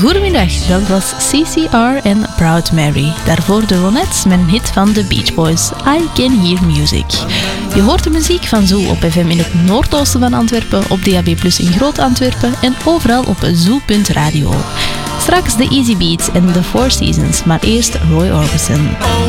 Goedemiddag, dat was CCR en Proud Mary. Daarvoor de Ronettes met een hit van The Beach Boys, I Can Hear Music. Je hoort de muziek van Zoo op FM in het noordoosten van Antwerpen, op DAB+ in Groot-Antwerpen en overal op zoo.radio. Straks de Easy Beats en The Four Seasons, maar eerst Roy Orbison.